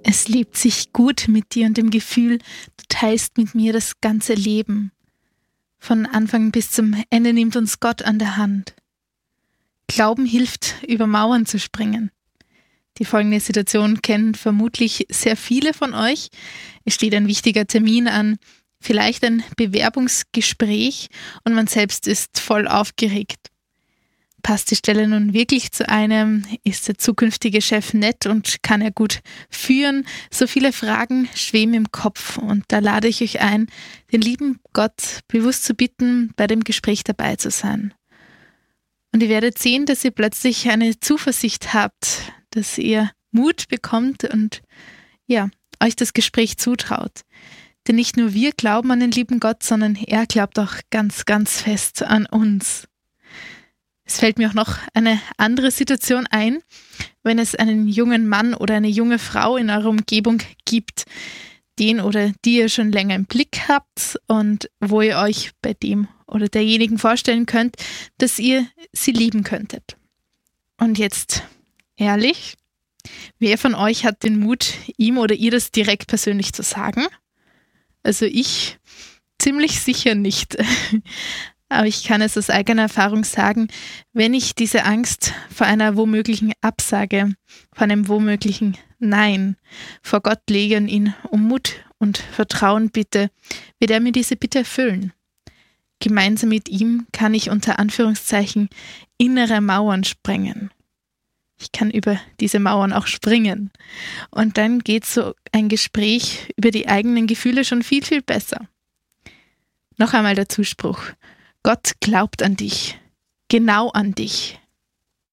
Es lebt sich gut mit dir und dem Gefühl, du teilst mit mir das ganze Leben. Von Anfang bis zum Ende nimmt uns Gott an der Hand. Glauben hilft, über Mauern zu springen. Die folgende Situation kennen vermutlich sehr viele von euch. Es steht ein wichtiger Termin an, vielleicht ein Bewerbungsgespräch und man selbst ist voll aufgeregt. Passt die Stelle nun wirklich zu einem? Ist der zukünftige Chef nett und kann er gut führen? So viele Fragen schweben im Kopf und da lade ich euch ein, den lieben Gott bewusst zu bitten, bei dem Gespräch dabei zu sein. Und ihr werdet sehen, dass ihr plötzlich eine Zuversicht habt, dass ihr Mut bekommt und euch das Gespräch zutraut. Denn nicht nur wir glauben an den lieben Gott, sondern er glaubt auch ganz, ganz fest an uns. Es fällt mir auch noch eine andere Situation ein, wenn es einen jungen Mann oder eine junge Frau in eurer Umgebung gibt, den oder die ihr schon länger im Blick habt und wo ihr euch bei dem oder derjenigen vorstellen könnt, dass ihr sie lieben könntet. Und jetzt ehrlich, wer von euch hat den Mut, ihm oder ihr das direkt persönlich zu sagen? Also ich ziemlich sicher nicht. Aber ich kann es aus eigener Erfahrung sagen, wenn ich diese Angst vor einer womöglichen Absage, vor einem womöglichen Nein vor Gott lege und ihn um Mut und Vertrauen bitte, wird er mir diese Bitte erfüllen. Gemeinsam mit ihm kann ich unter Anführungszeichen innere Mauern sprengen. Ich kann über diese Mauern auch springen. Und dann geht so ein Gespräch über die eigenen Gefühle schon viel, viel besser. Noch einmal der Zuspruch. Gott glaubt an dich, genau an dich.